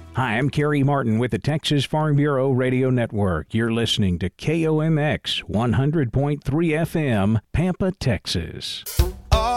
Hi, I'm Kerry Martin with the Texas Farm Bureau Radio Network. You're listening to KOMX 100.3 FM, Pampa, Texas.